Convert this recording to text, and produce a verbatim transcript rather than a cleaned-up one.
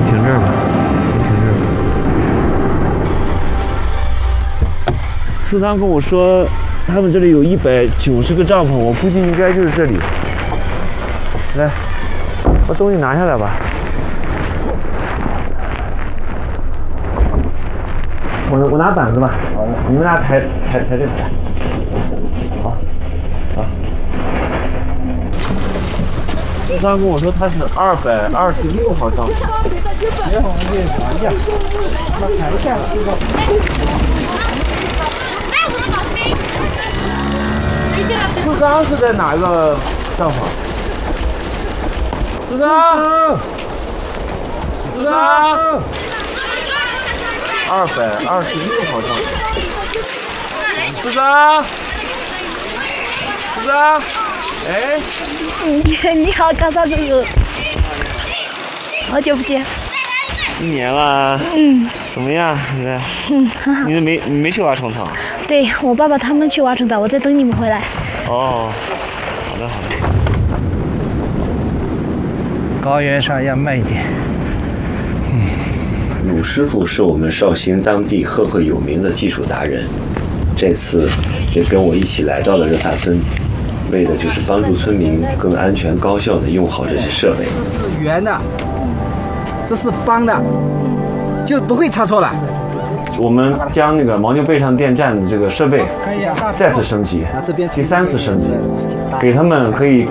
停这儿吧，停这儿吧。苏桑跟我说，他们这里有一百九十个帐篷，我估计应该就是这里。来，把东西拿下来吧。我我拿板子吧，你们俩抬抬抬这个。好，好。苏桑跟我说他是二百二十六号帐篷。别往那边拿下，那抬下来。苏桑是在哪个帐篷？苏桑，苏桑，二百二十六号帐篷。苏桑，苏桑，哎， 你你好，高少叔叔，好久不见。 一年了。 嗯。 怎么样？现在？ 嗯，很好。 你没你没去挖虫草？ 对，我爸爸他们去挖虫草，我在等你们回来。 哦，好的好的。 高原上要慢一点。 鲁师傅是我们绍兴当地赫赫有名的技术达人，这次也跟我一起来到了热萨村，为的就是帮助村民更安全高效地用好这些设备。 这是圆的，这是方的，就不会差错了。 我们将那个牦牛背上电站的这个设备再次升级，第三次升级，给他们可以